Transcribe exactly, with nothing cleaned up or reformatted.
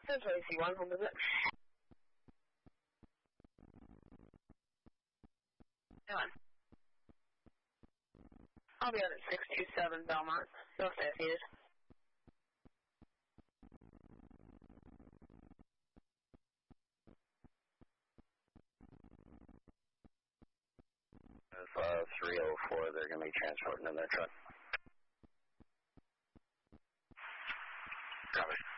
Central A C one, home visit. Come on. I'll be out at six two seven Belmont. No staff needed. Uh, three oh four, they're going to be transporting in their truck. Copy.